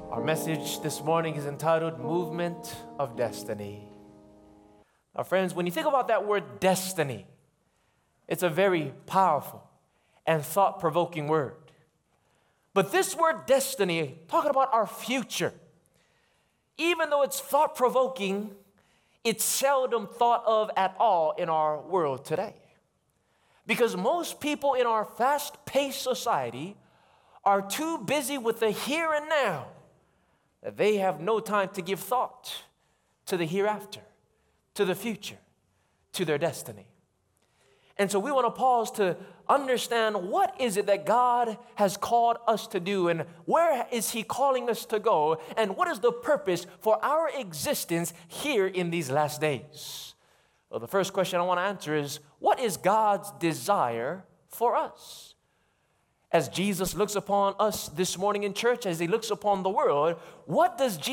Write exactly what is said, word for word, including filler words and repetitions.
Our message this morning is entitled Movement of Destiny. Now, friends, when you think about that word destiny, it's a very powerful and thought-provoking word. But this word destiny, talking about our future, even though it's thought-provoking, it's seldom thought of at all in our world today. Because most people in our fast-paced society are too busy with the here and now that they have no time to give thought to the hereafter, to the future, to their destiny. And so we want to pause to understand what is it that God has called us to do, and where is He calling us to go, and what is the purpose for our existence here in these last days. Well, the first question I want to answer is, what is God's desire for us? As Jesus looks upon us this morning in church, as He looks upon the world, what does Jesus